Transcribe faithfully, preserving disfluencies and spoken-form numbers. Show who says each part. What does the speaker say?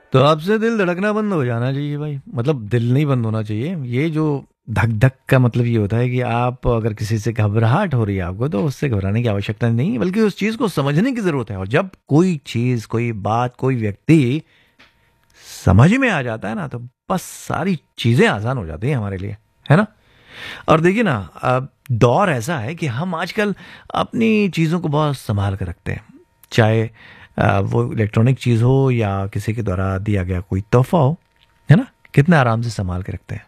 Speaker 1: तो आपसे दिल धड़कना बंद हो जाना चाहिए भाई, मतलब दिल नहीं बंद होना चाहिए। ये जो धक धक का मतलब ये होता है कि आप अगर किसी से घबराहट हो रही है आपको, तो उससे घबराने की आवश्यकता नहीं है, बल्कि उस चीज़ को समझने की ज़रूरत है। और जब कोई चीज़, कोई बात, कोई व्यक्ति समझ में आ जाता है ना, तो बस सारी चीज़ें आसान हो जाती हैं हमारे लिए, है ना। और देखिए ना, अब दौर ऐसा है कि हम आजकल अपनी चीज़ों को बहुत संभाल कर रखते हैं, चाहे अ, वो इलेक्ट्रॉनिक चीज़ हो या किसी के द्वारा दिया गया कोई तोहफा हो, है ना। कितना आराम से संभाल के रखते हैं।